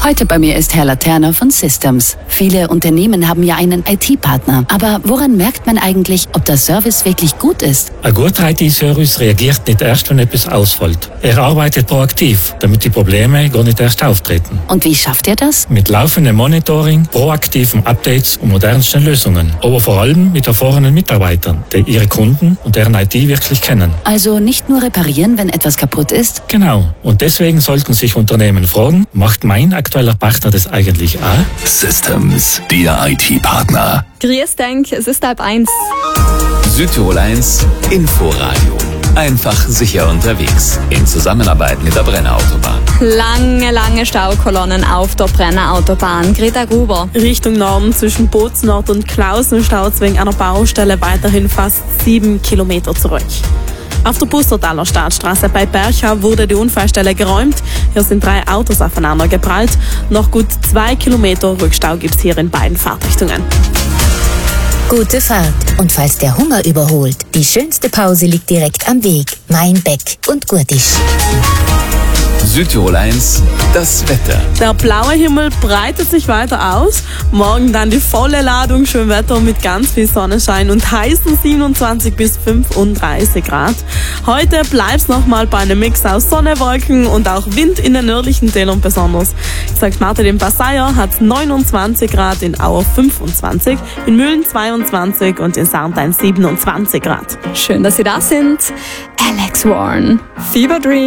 Heute bei mir ist Herr Laterner von Systems. Viele Unternehmen haben ja einen IT-Partner. Aber woran merkt man eigentlich, ob der Service wirklich gut ist? Ein guter IT-Service reagiert nicht erst, wenn etwas ausfällt. Er arbeitet proaktiv, damit die Probleme gar nicht erst auftreten. Und wie schafft ihr das? Mit laufendem Monitoring, proaktiven Updates und modernsten Lösungen. Aber vor allem mit erfahrenen Mitarbeitern, die ihre Kunden und deren IT wirklich kennen. Also nicht nur reparieren, wenn etwas kaputt ist? Genau. Und deswegen sollten sich Unternehmen fragen, macht mein aktueller Partner das eigentlich auch? Systems, der IT-Partner. Grüß denk, es ist 12:30. Südtirol 1 Inforadio. Einfach sicher unterwegs. In Zusammenarbeit mit der Brenner Autobahn. Lange Staukolonnen auf der Brenner Autobahn. Greta Gruber. Richtung Norden zwischen Bozen-Nord und Klausen staut es wegen einer Baustelle weiterhin fast 7 Kilometer zurück. Auf der Pustertaler Staatsstraße bei Bercha wurde die Unfallstelle geräumt. Hier sind 3 Autos aufeinander geprallt. Noch gut 2 Kilometer Rückstau gibt es hier in beiden Fahrtrichtungen. Gute Fahrt. Und falls der Hunger überholt, die schönste Pause liegt direkt am Weg. Mainbeck und Gurtisch. Südtirol 1, das Wetter. Der blaue Himmel breitet sich weiter aus. Morgen dann die volle Ladung, schön Wetter mit ganz viel Sonnenschein und heißen 27 bis 35 Grad. Heute bleibt es nochmal bei einem Mix aus Sonne, Wolken und auch Wind in den nördlichen Tälern besonders. St. Martin im Passaier hat 29 Grad, in Auer 25, in Mühlen 22 und in Sarntein 27 Grad. Schön, dass Sie da sind. Alex Warren, Fever Dream.